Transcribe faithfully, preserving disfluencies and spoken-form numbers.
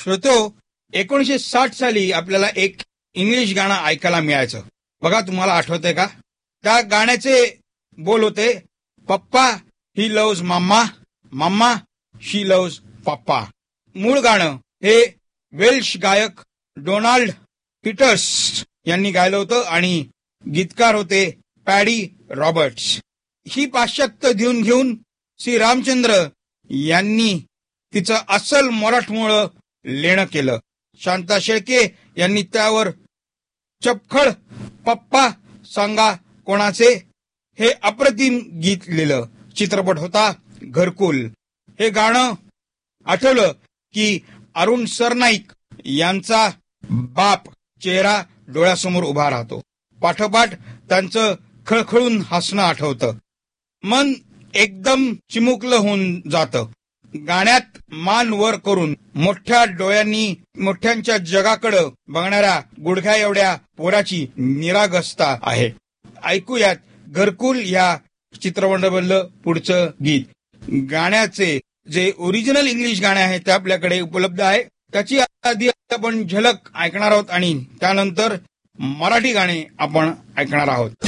श्रोतो, एकोणीसशे साठ साली आपल्याला एक इंग्लिश गाणं ऐकायला मिळायचं. बघा, तुम्हाला आठवतंय का? त्या गाण्याचे बोल होते, पप्पा ही लव्ज मम्मा, मम्मा शी लव्ज पप्पा. मूळ गाणं हे वेल्श गायक डोनाल्ड पीटर्स यांनी गायलं होतं आणि गीतकार होते पॅडी रॉबर्ट्स. ही पाश्चात्य घेऊन घेऊन श्री रामचंद्र यांनी तिचं अस्सल मराठमोळं लेणं केलं. शांता शेळके यांनी त्यावर चपखळ पप्पा सांगा कोणाचे हे अप्रतिम गीत लिहिलं. चित्रपट होता घरकुल. हे गाणं आठवलं की अरुण सरनाईक यांचा बाप चेहरा डोळ्यासमोर उभा राहतो. पाठोपाठ त्यांचं खळखळून हसणं आठवतं. मन एकदम चिमुकलं होऊन जातं. गाण्यात मान वर करून मोठ्या डोळ्यांनी मोठ्यांच्या जगाकडं बघणाऱ्या गुडघ्या एवढ्या पोराची निरागसता आहे. ऐकूयात घरकुल या चित्रपटामधलं पुढचं गीत. गाण्याचे जे ओरिजिनल इंग्लिश गाणे आहे ते आपल्याकडे उपलब्ध आहे. त्याची आधी आपण झलक ऐकणार आहोत आणि त्यानंतर मराठी गाणे आपण ऐकणार आहोत.